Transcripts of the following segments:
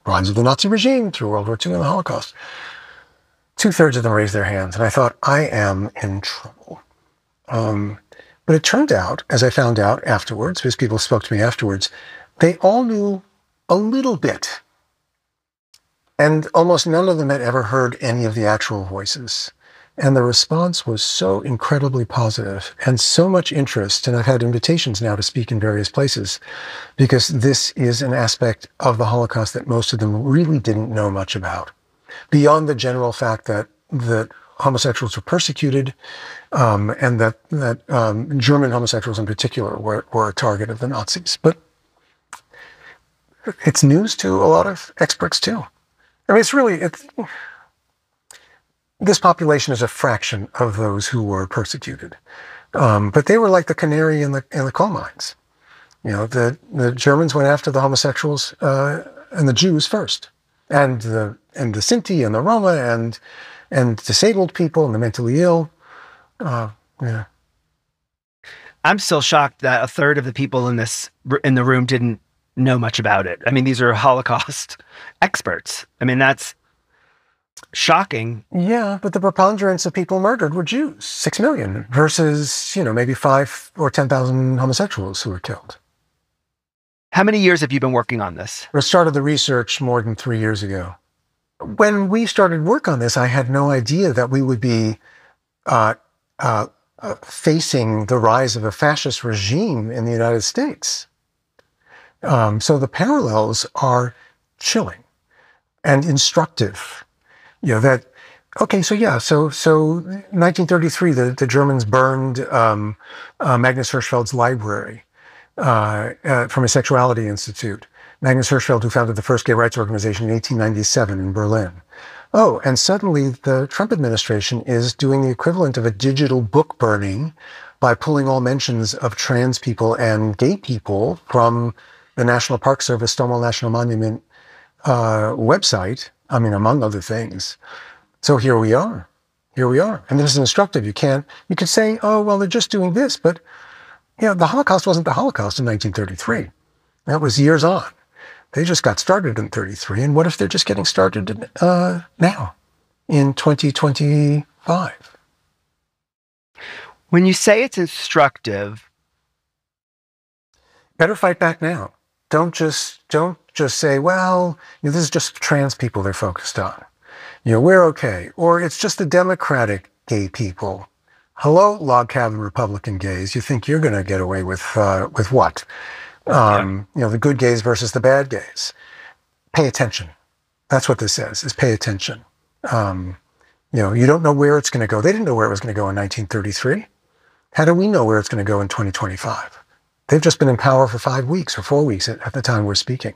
rise of the Nazi regime through World War II and the Holocaust. 2/3 of them raised their hands, and I thought, I am in trouble. But it turned out, as I found out afterwards, because people spoke to me afterwards, they all knew a little bit. And almost none of them had ever heard any of the actual voices. And the response was so incredibly positive and so much interest. And I've had invitations now to speak in various places because this is an aspect of the Holocaust that most of them really didn't know much about. Beyond the general fact that homosexuals were persecuted, and that German homosexuals in particular were a target of the Nazis. But it's news to a lot of experts too. I mean, this population is a fraction of those who were persecuted. But they were like the canary in the coal mines. You know, the Germans went after the homosexuals and the Jews first, and the Sinti and the Roma and disabled people and the mentally ill. Yeah. I'm still shocked that a third of the people in the room didn't know much about it. I mean, these are Holocaust experts. I mean, that's shocking. Yeah, but the preponderance of people murdered were Jews, 6 million, versus, maybe 5 or 10,000 homosexuals who were killed. How many years have you been working on this? I started the research more than 3 years ago. When we started work on this, I had no idea that we would be facing the rise of a fascist regime in the United States. So the parallels are chilling and instructive. So 1933, the Germans burned Magnus Hirschfeld's library from a sexuality institute. Magnus Hirschfeld, who founded the first gay rights organization in 1897 in Berlin. Oh, and suddenly the Trump administration is doing the equivalent of a digital book burning by pulling all mentions of trans people and gay people from the National Park Service Stonewall National Monument website, among other things. So here we are. And this is instructive. You could say, oh, well, they're just doing this, but the Holocaust wasn't the Holocaust in 1933. That was years on. They just got started in 33. And what if they're just getting started now in 2025? When you say it's instructive, better fight back now. Don't just say, well, this is just trans people they're focused on. We're okay. Or it's just the Democratic gay people. Hello, log cabin Republican gays. You think you're going to get away with what? The good gays versus the bad gays. Pay attention. That's what this says, is pay attention. You don't know where it's going to go. They didn't know where it was going to go in 1933. How do we know where it's going to go in 2025? They've just been in power for 5 weeks or 4 weeks at the time we're speaking.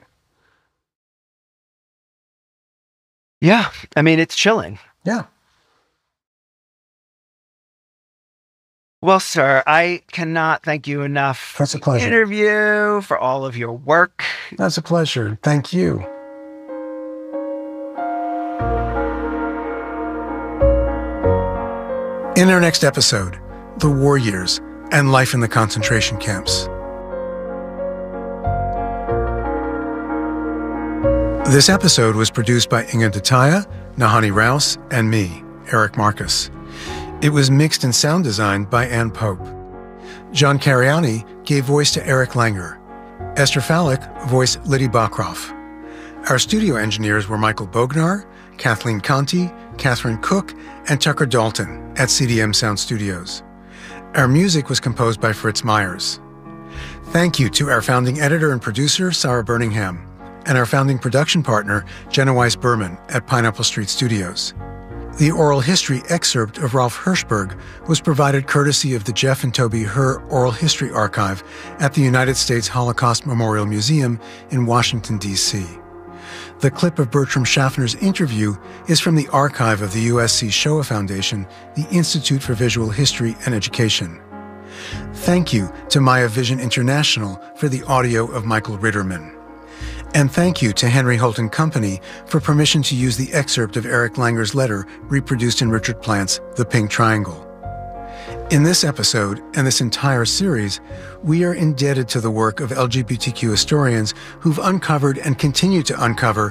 Yeah. It's chilling. Yeah. Well, sir, I cannot thank you enough That's a pleasure. For the interview, for all of your work. That's a pleasure. Thank you. In our next episode, the war years and life in the concentration camps. This episode was produced by Inga Dataya, Nahani Rouse, and me, Eric Marcus. It was mixed and sound designed by Ann Pope. John Cariani gave voice to Eric Langer. Esther Fallick voiced Liddy Bachroff. Our studio engineers were Michael Bognar, Kathleen Conti, Catherine Cook, and Tucker Dalton at CDM Sound Studios. Our music was composed by Fritz Myers. Thank you to our founding editor and producer, Sarah Birmingham, and our founding production partner, Jenna Weiss-Berman at Pineapple Street Studios. The oral history excerpt of Rolf Hirschberg was provided courtesy of the Jeff and Toby Herr Oral History Archive at the United States Holocaust Memorial Museum in Washington, D.C. The clip of Bertram Schaffner's interview is from the archive of the USC Shoah Foundation, the Institute for Visual History and Education. Thank you to Maya Vision International for the audio of Michael Ritterman. And thank you to Henry Holton Company for permission to use the excerpt of Eric Langer's letter reproduced in Richard Plant's The Pink Triangle. In this episode and this entire series, we are indebted to the work of LGBTQ historians who've uncovered and continue to uncover